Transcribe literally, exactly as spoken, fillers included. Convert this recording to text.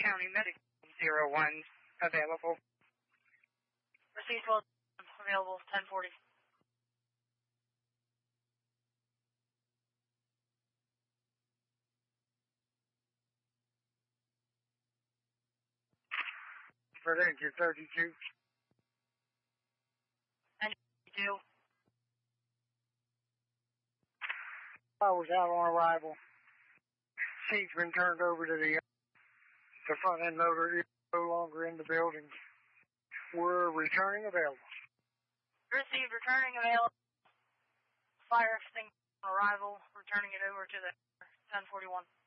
County Medic zero one available. Received twelve available, ten forty. For engine thirty-two. Engine thirty-two. I was out on arrival. Seat's been turned over to the the front end loader is no longer in the building. We're returning available. Received returning available. Fire extinguisher on arrival, returning it over to the ten forty-one.